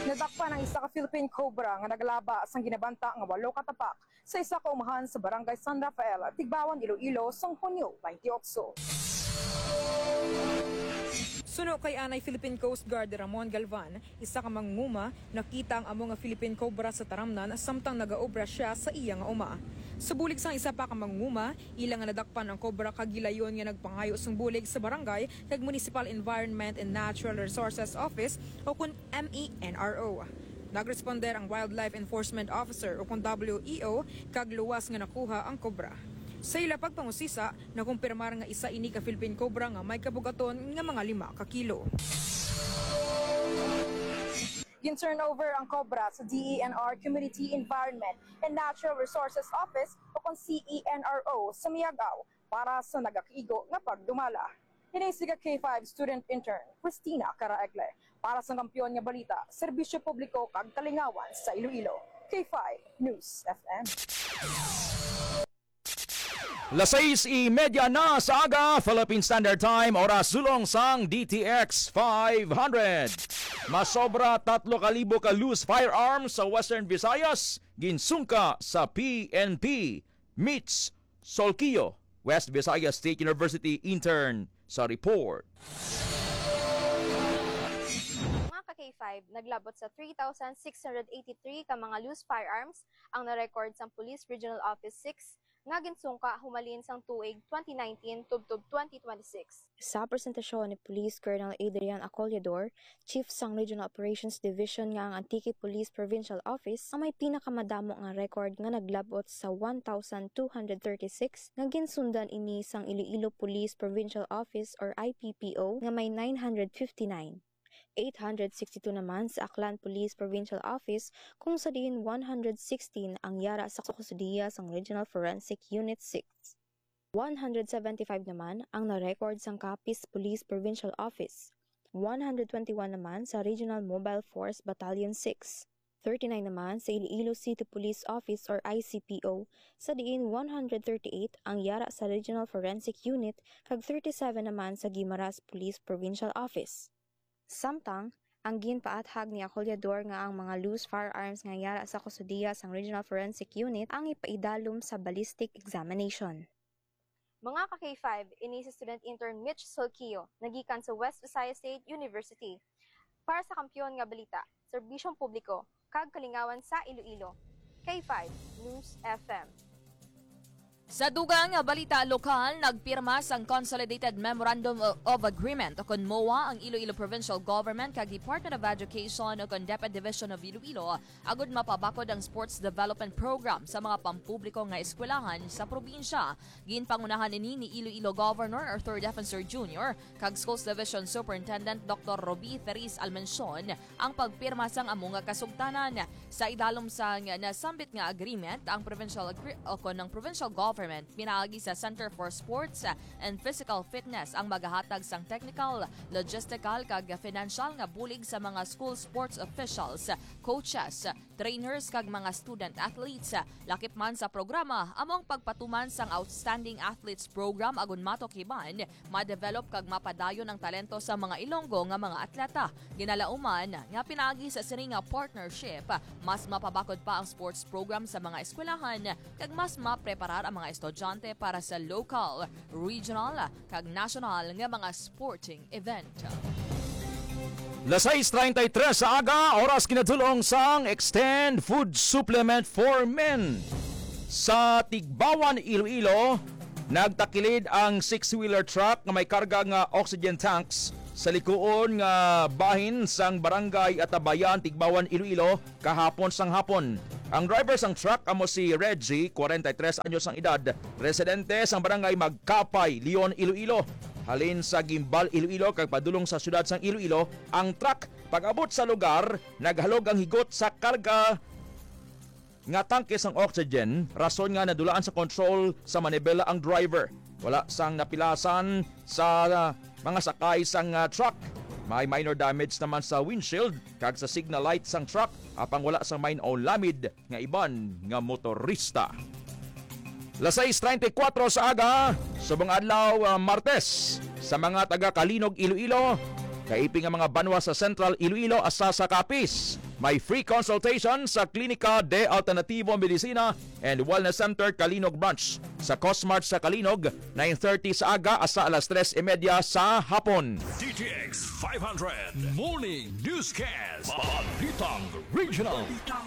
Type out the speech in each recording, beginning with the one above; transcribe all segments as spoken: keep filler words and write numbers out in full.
Nadakpan ang isa ka Philippine Cobra nga naglaba sang ginabanta nga walo ka tapak sa isa ka umahan sa barangay San Rafael, Tigbawan, Iloilo, sang Hunyo twenty-eight. Suno kay anay Philippine Coast Guard Ramon Galvan, isa ka manguma, nakita ang amo nga Philippine Cobra sa taramnan samtang nagaobra siya sa iya nga uma. Sa bulig sang isa pa ka manguma, ilang nga nadakpan ang Cobra kagilayon nga nagpangayo sang bulig sa barangay kag Municipal Environment and Natural Resources Office o kun M E N R O. Nagresponder ang Wildlife Enforcement Officer o kun W E O kag luwas nga nakuha ang Cobra. Sa ila pagpangusisa, nakumpirmar nga isa ini ka Philippine Cobra nga may kabugaton nga mga lima ka kilo. Gin-turn over ang Cobra sa D E N R Community Environment and Natural Resources Office o kung C E N R O sa Miagaw para sa nagakiigo nga pagdumala. Hinisiga K five student intern Christina Caraegle para sa kampiyon nga balita, serbisyo publiko kag kalingawan sa Iloilo. K five News F M. Las seis y media na sa aga, Philippine Standard Time, oras sulong sang D T X five hundred. Masobra tatlo kalibo ka loose firearms sa Western Visayas, ginsungka sa P N P. Meets Solquillo, West Visayas State University intern sa report. Mga ka-K five, naglabot sa three thousand six hundred eighty-three ka mga loose firearms ang na-record sa Police Regional Office six nga ginsungka humalin sang tuig twenty nineteen tubtob twenty twenty-six. Sa presentasyon ni Police Colonel Adrian Acollador, Chief sang Regional Operations Division nga ang Antique Police Provincial Office, ang may pinakamadamo nga record nga naglabot sa one thousand two hundred thirty-six nga ginsundan ini sang Iloilo Police Provincial Office or I P P O nga may nine hundred fifty-nine. eight hundred sixty-two naman sa Aklan Police Provincial Office kung sa diin one hundred sixteen ang yara sa kusudiya sang Regional Forensic Unit six. one hundred seventy-five naman ang na-record sang Capiz Police Provincial Office. one hundred twenty-one naman sa Regional Mobile Force Battalion six. thirty-nine naman sa Iloilo City Police Office or I C P O, sa diin one hundred thirty-eight ang yara sa Regional Forensic Unit kag thirty-seven naman sa Guimaras Police Provincial Office. Samtang, ang ginpaathag ni Acollador nga ang mga loose firearms nga yara sa kusudiya sang Regional Forensic Unit ang ipaidalom sa ballistic examination. Mga ka-K five, ini si student intern Mitch Solquillo, nagikan sa West Visayas State University. Para sa kampiyon nga balita, serbisyong publiko, kag kalingawan sa Iloilo. K five News F M. Sa dugang nga balita lokal, nagpirma sang Consolidated Memorandum of Agreement o kon M O A ang Iloilo Provincial Government kag Department of Education o kon DepEd Division of Iloilo agud mapabakod ang Sports Development Program sa mga pampubliko nga eskwelahan sa probinsya. Ginpangunahan ini ni Iloilo Governor Arthur Defensor Junior kag Schools Division Superintendent Doctor Roby Feriz Almencion ang pagpirma sang among nga kasugtanan. Sa idalom sang nasambit nga agreement, ang provincial agri- o kon ng provincial government Government, pinaagi sa Center for Sports and Physical Fitness ang magahatag sang technical, logistical kag financial nga bulig sa mga school sports officials, coaches, trainers kag mga student athletes. Lakip man sa programa among pagpatuman sang Outstanding Athletes Program agon matokiban, ma-develop kag mapadayon ang talento sa mga Ilonggo nga mga atleta. Ginalauman nga pinaagi sa sini nga partnership, mas mapabakod pa ang sports program sa mga eskwelahan kag mas mapreparar ang mga estudyante para sa local, regional, kag national nga mga sporting event. Las seis treinta-tres sa aga, oras kinatulong sang Extend Food Supplement for Men. Sa Tigbawan, Iloilo, nagtakilid ang six-wheeler truck na may karga nga oxygen tanks sa likuon nga bahin sang barangay Atabayan, Tigbawan, Iloilo kahapon sang hapon. Ang driver sang truck amo si Reggie, forty-three anyos ang edad, residente sang barangay Magkapay, Leon, Iloilo. Halin sa Gimbal, Iloilo kag padulong sa syudad sang Iloilo, ang truck pag-abot sa lugar naghalog ang higot sa karga nga tangke sang oxygen, rason nga nadulaan sa control sa manibela ang driver. Wala sang napilasan sa uh, mga sakay sang uh, truck. May minor damage naman sa windshield kag sa signal light sang truck, apang wala sang main o lamid nga iban nga motorista. Las seis treinta-cuatro sa aga, subong adlaw uh, Martes, sa mga taga Kalinog, Iloilo, kaiping ang mga banwa sa Central Iloilo asa sa Capiz. May free consultation sa Klinika de Alternativo Medicina and Wellness Center Kalinog Branch sa Cosmart sa Kalinog, nine thirty sa aga asa alas tres trenta sa hapon. D T X five hundred Morning Newscast. Balitang Regional.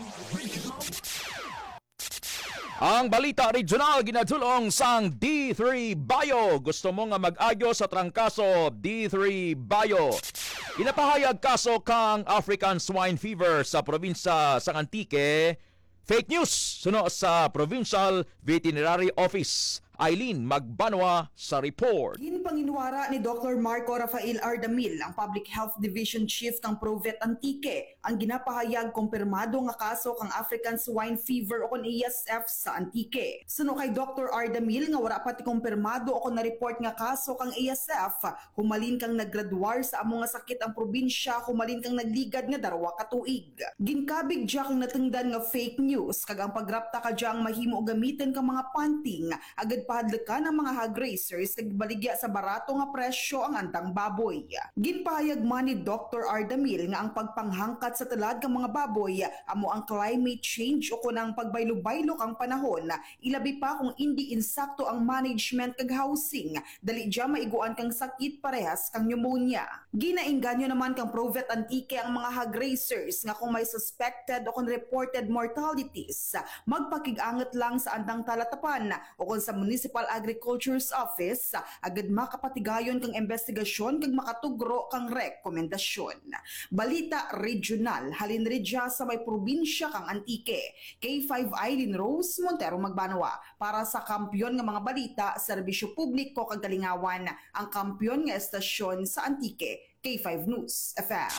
Ang balita regional ginadulong sang D three Bio. Gusto mo nga mag-ayo sa trangkaso D three Bio. Inapahayag kaso kang African Swine Fever sa probinsya sang Antique. Fake news suno sa Provincial Veterinary Office. Eileen Magbanwa sa report. Ginpanginwara ni Doctor Marco Rafael Ardamil, ang Public Health Division Chief ng Provet Antique, ang ginapahayag kumpirmado nga kaso kang African Swine Fever o kon A S F sa Antique. Suno kay Doctor Ardamil nga wala pati kumpirmado o kon na-report nga kaso kang A S F, humalin kang naggraduar sa amo nga sakit ang probinsya, humalin kang nagligad nga darwa ka tuig. Ginkabig diya kang natungdan nga fake news kag ang pagrapta ka diyang mahimo gamitin kang mga panting, agad pahadlakan ang mga hog racers kag baligya sa barato nga presyo ang antang baboy. Ginpahayag man ni Doctor Ardamil nga ang pagpanghangkat sa talad ng mga baboy amo ang climate change o kunang pagbaylo-baylo kang panahon, ilabi pa kung hindi insakto ang management kag housing, dali diya maiguan kang sakit parehas kang pneumonia. Ginainganyo naman kang Provet Antique ang mga hog racers nga kung may suspected o kung reported mortalities, magpakig-angat lang sa andang talatapan o kung sa Municipal Agriculture's Office, agad makapatigayon kang investigasyon kag makatugro kang rekomendasyon. Balita regional, halin ridya sa may probinsya kang Antique. K five Eileen Rose Montero Magbanwa para sa kampyon nga mga balita, serbisyo publiko kag kalingawan, ang kampyon nga estasyon sa Antique, K five News F M.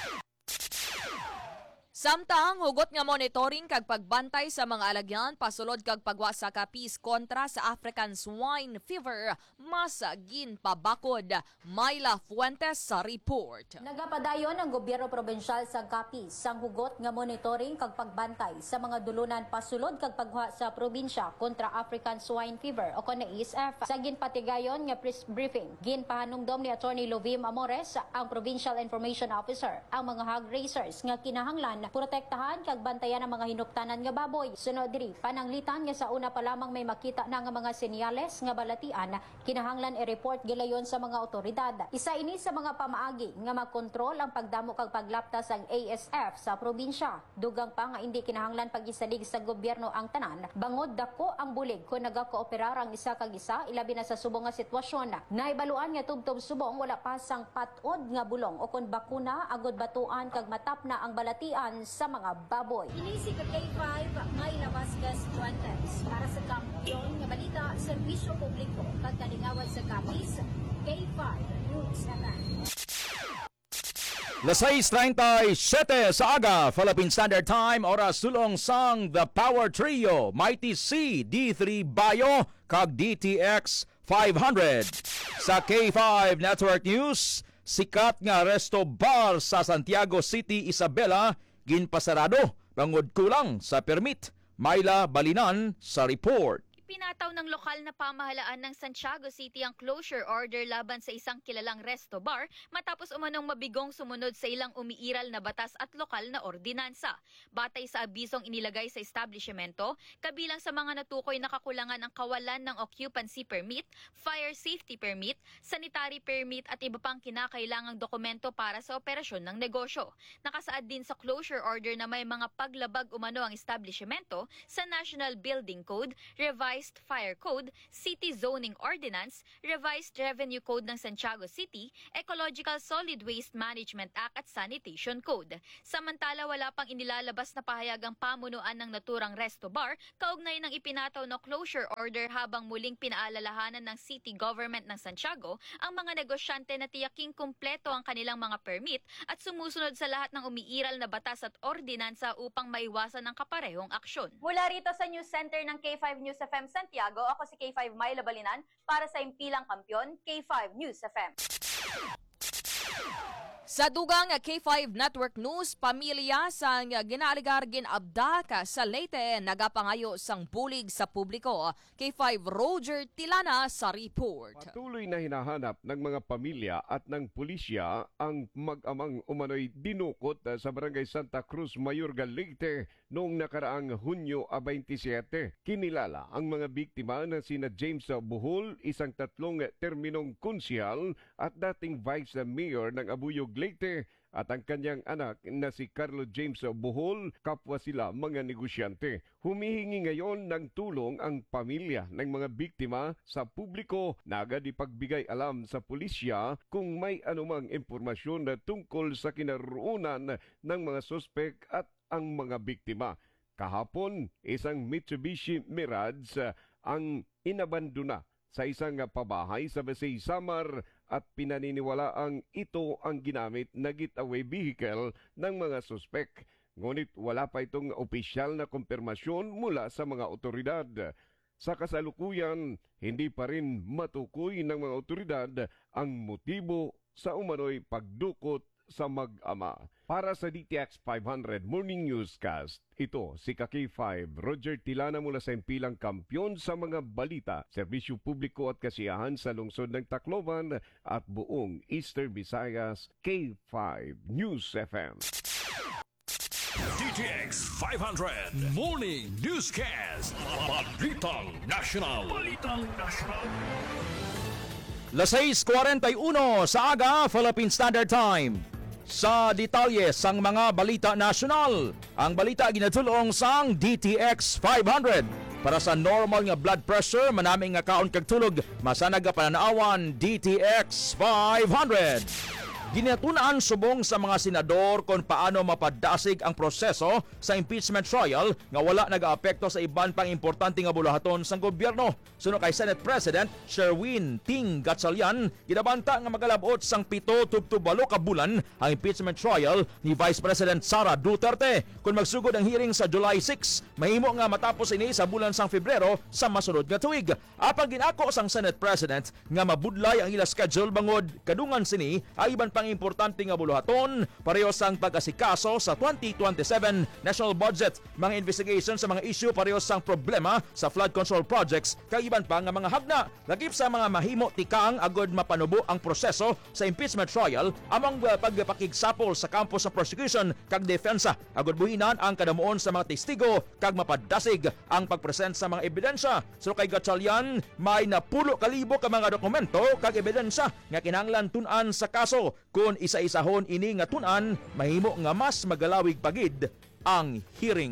Samtang hugot nga monitoring kag pagbantay sa mga alagyan pasulod kag pagwa sa kapis kontra sa African Swine Fever, mas ginpabakod. Myla Fuentes sa report. Nagapadayon ang gobyerno probensyal sa Capiz sang hugot nga monitoring kag pagbantay sa mga dulunan pasulod kag pagwa sa probinsya kontra African Swine Fever o kon A S F. Sa ginpatigayon nga press briefing, ginpahanumdom ni Attorney Lovim Amores, ang Provincial Information Officer, ang mga hog racers nga kinahanglan protektahan kag bantayan ang mga hinuptanan nga baboy. Sunod diri pananglitan nga sa una pa lamang may makita na nga mga senyales nga balatian, kinahanglan i-report gilayon sa mga otoridad. Isa ini sa mga pamaagi nga magkontrol ang pagdamo kag paglapta sang A S F sa probinsya. Dugang pa nga hindi kinahanglan pag-isalig sa gobyerno ang tanan, bangod dako ang bulig kung nagakooperar ang isa kag isa, ilabi na sa subong nga sitwasyon. Naibaluan nga tubtob subong wala pa sang patod nga bulong o kon bakuna agod batuan kag matap na ang balatian sa mga baboy. Inisi ka K five, Myla Vasquez Fuentes para sa kampyon nga balita, serbisyo publiko kag kalingawan sa Capiz, K five News F M. Las seis treinta-siete sa aga, Philippine Standard Time, oras sulong sang The Power Trio, Mighty C, D three Bio, kag D T X five hundred. Sa K five Network News, sikat nga resto bar sa Santiago City, Isabela, ginpasarado bangod kulang sa permit. Myla Balinan sa report. Pinataw ng lokal na pamahalaan ng Santiago City ang closure order laban sa isang kilalang resto bar matapos umanong mabigong sumunod sa ilang umiiral na batas at lokal na ordinansa. Batay sa abisong inilagay sa establishmento, kabilang sa mga natukoy na kakulangan ang kawalan ng occupancy permit, fire safety permit, sanitary permit at iba pang kinakailangang dokumento para sa operasyon ng negosyo. Nakasaad din sa closure order na may mga paglabag umano ang establishmento sa National Building Code, Revised Fire Code, City Zoning Ordinance, Revised Revenue Code ng Santiago City, Ecological Solid Waste Management Act at Sanitation Code. Samantala wala pang inilalabas na pahayag ang pamunuan ng naturang resto bar kaugnay ng ipinataw na closure order, habang muling pinaalalahanan ng City Government ng Santiago ang mga negosyante na tiyaking kumpleto ang kanilang mga permit at sumusunod sa lahat ng umiiral na batas at ordinansa upang maiwasan ang kaparehong aksyon. Mula rito sa News Center ng K five News F M Santiago, ako si K five Myla Balinan para sa impilang kampyon, K five News F M. Sa dugang K five Network News, pamilya sang ginaligar ginabda sa Leyte nagapangayo sang bulig sa publiko. K five Roger Tilana sa report. Patuloy na hinahanap ng mga pamilya at ng pulisya ang mag-amang umano'y dinukot sa Barangay Santa Cruz, Mayorga, Leyte noong nakaraang Hunyo twenty-seven. Kinilala ang mga biktima na sina James Bohol, isang tatlong terminong konsyal at dating Vice Mayor ng Abuyog, Leyte, at ang kanyang anak na si Carlo James Bohol, kapwa sila mga negosyante. Humihingi ngayon ng tulong ang pamilya ng mga biktima sa publiko na agad ipagbigay alam sa pulisya kung may anumang impormasyon na tungkol sa kinaroonan ng mga sospek at ang mga biktima. Kahapon, isang Mitsubishi Mirage ang inabandona sa isang pabahay sa Basay, Samar at pinaniniwalaang ito ang ginamit na getaway vehicle ng mga suspek. Ngunit wala pa itong opisyal na kumpirmasyon mula sa mga otoridad. Sa kasalukuyan, hindi pa rin matukoy ng mga otoridad ang motibo sa umano'y pagdukot sa mag-ama. Para sa D T X five hundred Morning Newscast, ito si K five Roger Tilana mula sa impilang kampyon sa mga balita, serbisyo publiko at kasiyahan sa lungsod ng Tacloban at buong Eastern Visayas. K five News F M. D T X five hundred Morning Newscast. Balitang National. Balitang National. Las seis forty-one sa aga, Philippine Standard Time. Sa detalye sang mga balita nasyonal, ang balita ginatulong sang D T X five hundred. Para sa normal nga blood pressure, manaming nga kaon kag tulog, masanag nga pananawan D T X five hundred. Ginatunan subong sa mga senador kung paano mapadasig ang proseso sa impeachment trial nga wala nag-aapekto sa iban pang importante nga bulahaton sa gobyerno. Suno kay Senate President Sherwin Ting Gatchalian, ginabanta nga magalabot sang pito tubtubalo ka bulan ang impeachment trial ni Vice President Sara Duterte. Kung magsugod ang hearing sa July six, mahimo nga matapos ini sa bulan sang Febrero sa masunod nga tuig. Apang ginako sang Senate President nga mabudlay ang ila schedule bangod kadungan sini ay iban pang importante nga buluhaton pareho sang pag-asikaso sa twenty twenty-seven national budget, mga investigation sa mga issue pareho sang problema sa flood control projects kay iban pa nga mga hagna lagip sa mga mahimo tikang agod mapanubo ang proseso sa impeachment trial among uh, pagpakigsapol sa kampo sa prosecution kag defensa agod buhinan ang kadamuon sa mga testigo kag mapadasig ang pagpresent sa mga ebidensya. So kay Gatchalian, may napulo kalibo ka mga dokumento kag ebidensya nga kinahanglan tun-an sa kaso. Kung isa-isahon ini nga tun-an, mahimo nga mas magalawig pagid ang hearing.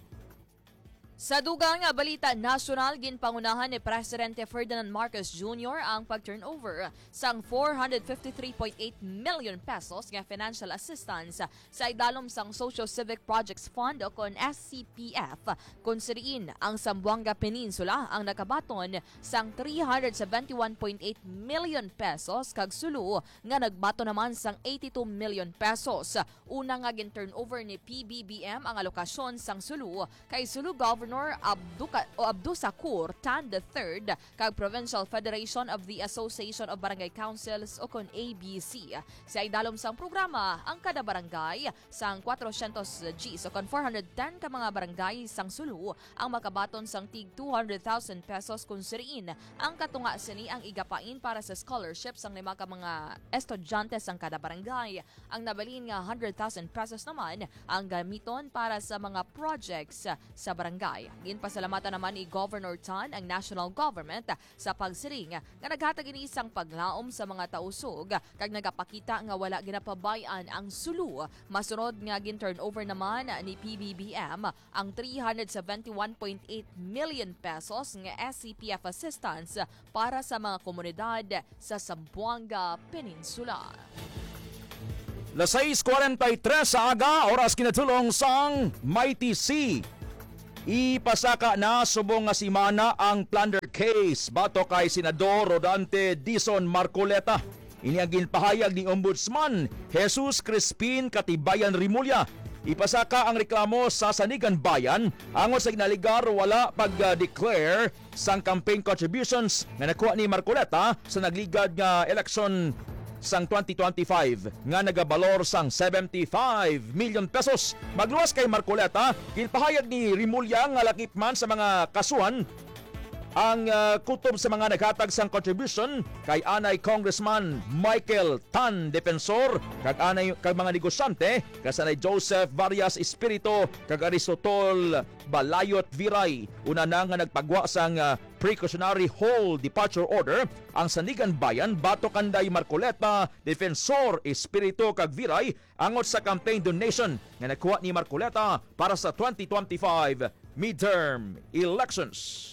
Sa dugang nga balita nasyonal, ginpangunahan ni Presidente Ferdinand Marcos Junior ang pag-turnover sang four hundred fifty-three point eight million pesos nga financial assistance sa idalom sang Social Civic Projects Fund o kon S C P F. Konsiriin ang Zamboanga Peninsula ang nakabaton sang three hundred seventy-one point eight million pesos kag Sulu nga nagbato naman sang eighty-two million pesos. Una nga gin-turnover ni P B B M ang alokasyon sang Sulu kay Sulu Governor Abdu, o Abdu Sakur Tan the third kag Provincial Federation of the Association of Barangay Councils o kon A B C. Sa idalom sang programa, ang kada barangay sang four hundred Gs o kon four hundred ten ka mga barangay sang Sulu ang makabaton sang tig two hundred thousand pesos kung siriin ang katunga sini ang igapain para sa scholarship sang lima ka mga estudyante sang kada barangay. Ang nabalin nga one hundred thousand pesos naman ang gamiton para sa mga projects sa barangay. Ginpasalamatan naman ni Governor Tan ang national government sa pagsiring nga naghatag ini isang paglaom sa mga tausog kag nagapakita nga wala ginapabayan ang Sulu. Masunod nga gin-turnover naman ni P B B M ang three hundred seventy-one point eight million pesos nga S C P F assistance para sa mga komunidad sa Zamboanga Peninsula. Las seis forty-three sa aga, oras kinatulong sang Mighty Sea. Ipasaka na subong nga simana ang plunder case bato kay Senador Rodante Dizon Marcoleta. Ini ang ginpahayag ni Ombudsman Jesus Crispin Katibayan Rimulya. Ipasaka ang reklamo sa Sanigan Bayan angon sa ginaligar wala pag-declare sang campaign contributions nga nakuha ni Marcoleta sa nagligad nga election sang twenty twenty-five nga nagabalor sang seventy-five million pesos. Magluwas kay Marcoleta, ginpahayag ni Rimulya nga lakip man sa mga kasuhan ang uh, kutob sa mga naghatag sang contribution kay anay Congressman Michael Tan Defensor kag anay kag mga negosyante kasanay Joseph Varias Espirito kag Aristotol Balayot Viray. Una na nga nagpagwa sang uh, precautionary whole departure order ang Sanigan Bayan, Bato Kanday, Marcoleta, Defensor Espirito kag Viray angot sa campaign donation nga nakuha ni Marcoleta para sa twenty twenty-five midterm elections.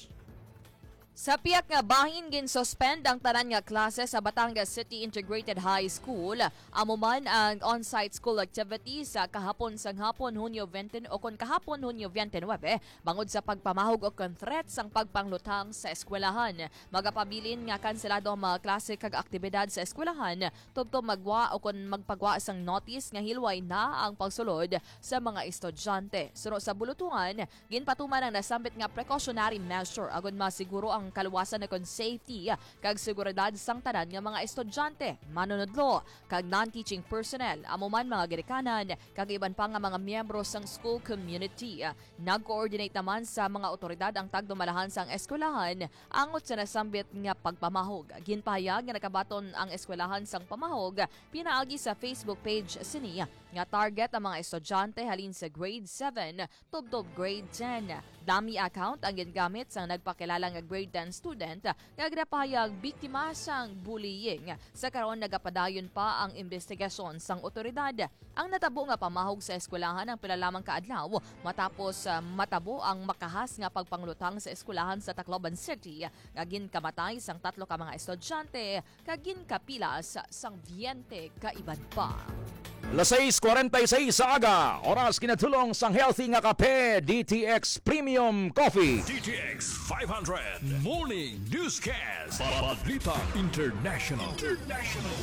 Sa piyak nga bahin gin-suspend ang tanan nga klase sa Batangas City Integrated High School. Amo man ang on-site school activity sa kahapon sang hapon Hunyo twenty o kon kahapon Hunyo twenty-nine bangod sa pagpamahog o kon threat sang pagpanglutang sa eskwelahan. Magapabilin nga kanselado ang mga klase kag aktibidad sa eskwelahan tubtob magwa o kon magpagwa sang notice nga hilway na ang pagsulod sa mga estudyante. Suno sa bulutungan, ginpatuman ang nasambit nga precautionary measure agon masiguro ang kaluwasan na kon safety kag seguridad sang tanan nga mga estudyante, manunodlo kag non-teaching personnel, amo man mga ginikanan kag iban pa nga mga miyembro sang school community. Nag-coordinate naman sa mga otoridad ang tagdumalahan sang eskwelahan angot sa nasambit nga pagpamahog. Ginpahayag nga nakabaton ang eskwelahan sang pamahog pinaagi sa Facebook page sini nga target ang mga estudyante halin sa grade seven tubtob grade ten. Dami account ang gingamit sang nagpakilala nga grade ten student nga ginapahayag biktima sang bullying. Sa karon nagapadayon pa ang investigasyon sang otoridad. Ang natabo nga pamahog sa eskwelahan ang pinalamang kaadlaw matapos uh, matabo ang makahas nga pagpanglutang sa eskwelahan sa Tacloban City. Kagin kamatay sang tatlo ka mga estudyante kagin kapilas sang biyente kaiban pa. Las seis forty-six sa aga, oras kinatulong sang healthy nga kape, D T X Premium Coffee. D T X five hundred Morning Newscast. Balita International. International.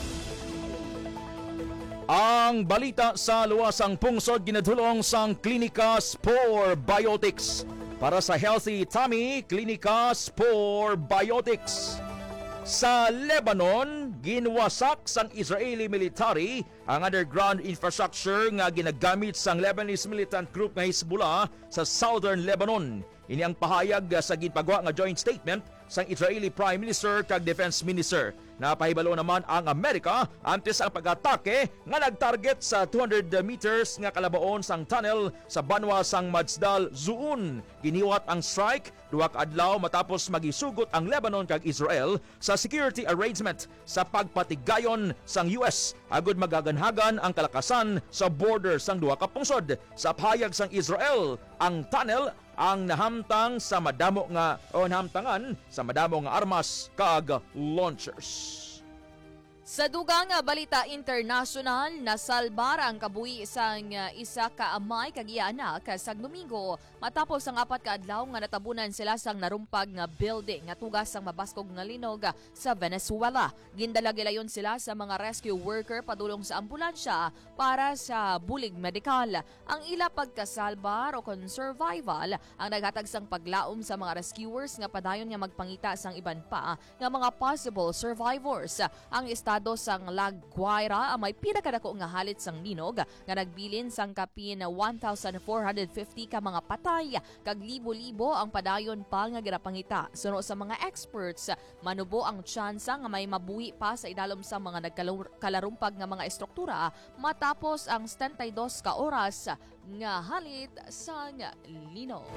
Ang balita sa luwasang pungsod ginadulong sang Klinika Spore Biotics. Para sa healthy tummy, Klinika Spore Biotics. Sa Lebanon, ginwasak sang Israeli military ang underground infrastructure nga ginagamit sang Lebanese militant group nga Hezbollah sa southern Lebanon. Ini ang pahayag sa ginpagawa nga joint statement sang Israeli Prime Minister kag Defense Minister. Napahibalo naman ang Amerika antes ang pag-atake nga nagtarget sa two hundred meters nga kalabaon sang tunnel sa banwa sang Mazdal Zuun. Giniwat ang strike duha ka adlaw matapos magisugot ang Lebanon kag Israel sa security arrangement sa pagpatigayon sang U S agud magaganhagan ang kalakasan sa border sang duha ka pungsod. Sa pahayag sang Israel, ang tunnel ang nahamtang sa madamo nga o nahamtangan sa madamo nga armas kag launchers. Sa dugang nga balita international, nasalbar ang kabuhi sang isa ka amay kag iya anak sa Domingo matapos ang apat ka adlaw nga natabunan sila sang narumpag nga building nga tugas sang mabaskog nga linog sa Venezuela. Gindala gilayon sila sa mga rescue worker padulong sa ambulansya para sa bulig medikal. Ang ila pagkasalbar o kon survival ang naghatag sang paglaom sa mga rescuers nga padayon nga magpangita sang iban pa nga mga possible survivors. Ang estado sang La Guaira ang may pinakadako nga halit sang linog nga nagbilin sang kapin one thousand four hundred fifty ka mga patay kag libo-libo ang padayon pa nga ginapangita. Suno sa mga experts, manubo ang tsansa nga may mabuhi pa sa idalom sa mga nagkalarumpag nga mga estruktura matapos ang seventy-two ka oras nga halit sang linog.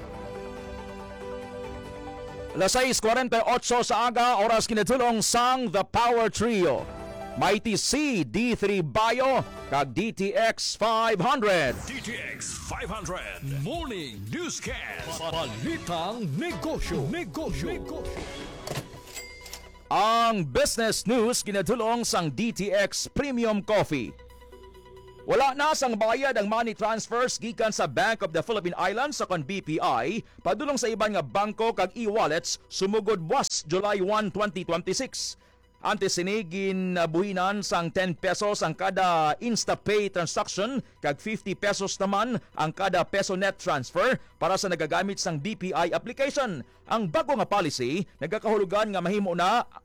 Las seis forty-eight sa aga, oras kinatulong sang The Power Trio. Mighty C D three Bio kag D T X five hundred. D T X five hundred Morning Newscast. Balitang negosyo. Negosyo. Negosyo. Ang business news kinatulong sang D T X Premium Coffee. Wala na sang bayad ang money transfers gikan sa Bank of the Philippine Islands sa kon B P I padulong sa iban nga bangko kag e-wallets sumugod buwas July first, twenty twenty-six. Antes sini ginabuhinan sang ten pesos ang kada InstaPay transaction kag fifty pesos naman ang kada peso net transfer para sa nagagamit sang B P I application. Ang bago nga policy nagakahulugan nga mahimo na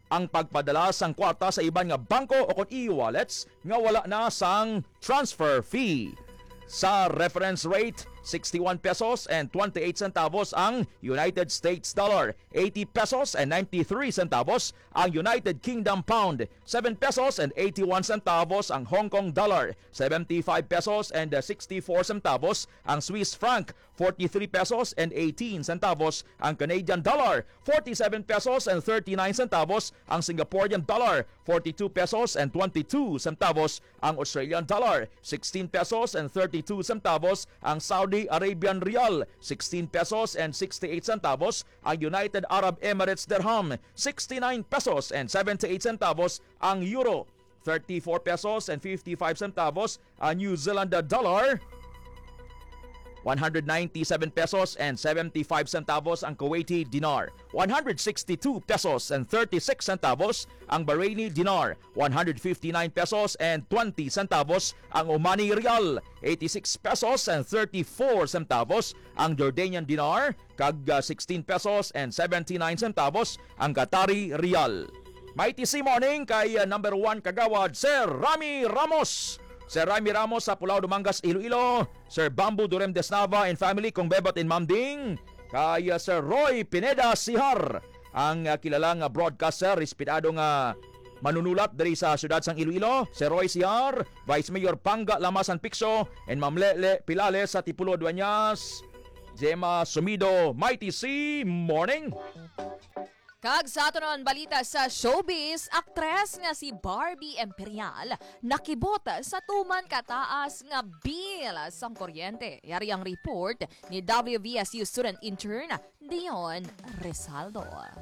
ang pagpadala sang kwarta sa iban nga bangko o kon e-wallets nga wala na sang transfer fee. Sa reference rate, sixty-one pesos and twenty-eight centavos ang United States dollar, eighty pesos and ninety-three centavos ang United Kingdom pound, seven pesos and eighty-one centavos ang Hong Kong dollar, seventy-five pesos and sixty-four centavos ang Swiss franc, forty-three pesos and eighteen centavos ang Canadian dollar, forty-seven pesos and thirty-nine centavos ang Singaporean dollar, forty-two pesos and twenty-two centavos ang Australian dollar, sixteen pesos and thirty-two centavos ang Saudi Arabian Rial, sixteen pesos and sixty-eight centavos ang United Arab Emirates Dirham, sixty-nine pesos and seventy-eight centavos ang Euro, thirty-four pesos and fifty-five centavos ang New Zealand dollar, one hundred ninety-seven pesos and seventy-five centavos ang Kuwaiti dinar, one hundred sixty-two pesos and thirty-six centavos ang Bahraini dinar, one hundred fifty-nine pesos and twenty centavos ang Omani rial, eighty-six pesos and thirty-four centavos ang Jordanian dinar, kag sixteen pesos and seventy-nine centavos ang Qatari rial. Mighty C Morning kay uh, number one kagawad Sir Rami Ramos. Sir Rami Ramos sa Pulau Dumangas, Iloilo. Sir Bambu Durem Desnava and family kong Bebot in Mamding. Kay uh, Sir Roy Pineda Sihar, ang uh, kilalang uh, broadcaster, respetado nga manunulat dari sa siyudad sang Iloilo. Sir Roy Sihar, Vice Mayor Panga Lamasan Picso, and Ma'am Lele Pilales sa Tipulo Duanyas. Gemma Sumido, Mighty C Morning. Kag sa ato noon balita sa showbiz, aktres nga si Barbie Imperial nakibota sa tuman kataas nga bill sang kuryente. Yari ang report ni W V S U student intern Dion Resaldo.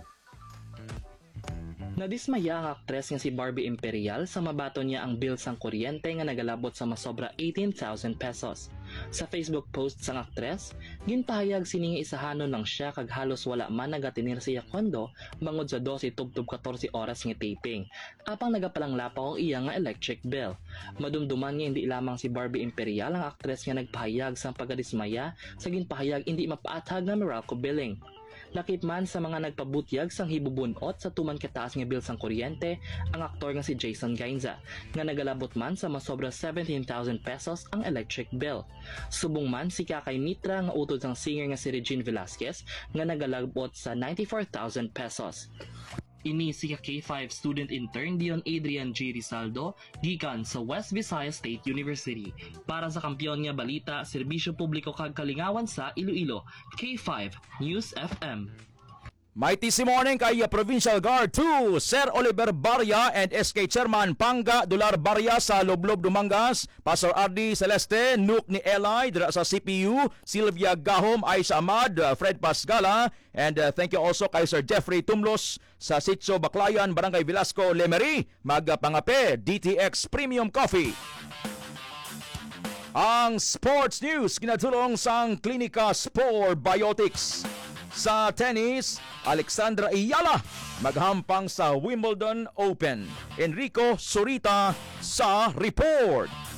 Nadismaya ang aktres nga si Barbie Imperial sa mabato niya ang bill sang kuryente nga nagalabot sa masobra eighteen thousand pesos. Sa Facebook post sang aktres, ginpahayag sini nga isahanon lang siya kag halos wala man nagatinir siya kondo bangod sa twelve tubtob fourteen oras nga taping. Apang nagapalanglapaw ang iya nga electric bill. Madumduman nga hindi lamang si Barbie Imperial ang aktres nga nagpahayag sang pagdismaya sa ginpahayag hindi mapaatag nga Meralco billing. Lakip man sa mga nagpabutyag sang hibubunot sa tuman kataas nga bill sang kuryente ang aktor nga si Jason Gainza nga nagalabot man sa masobra seventeen thousand pesos ang electric bill. Subong man si Kakay Mitra nga utod sang singer nga si Regine Velasquez nga nagalabot sa ninety-four thousand pesos. Ini si K five student intern Dion Adrian G. Rizaldo gikan sa West Visayas State University. Para sa kampiyon nga balita, serbisyo publiko kag kalingawan sa Iloilo, K five News F M. Mighty C Morning kay Provincial Guard two, Sir Oliver Barya and S K Chairman Panga Dular Barya sa Loblob Dumangas, Pastor Ardi Celeste, Nuk ni Eli dira sa C P U, Sylvia Gahom, Aisha Ahmad, Fred Pasgala, and uh, thank you also kay Sir Jeffrey Tumlos sa Sitio Baclayan, Barangay Velasco, Lemery, magpangape D T X Premium Coffee. Ang sports news ginatulong sang Klinika Sport Biotics. Sa tennis, Alexandra Iyala maghampang sa Wimbledon Open. Enrico Sorita sa report.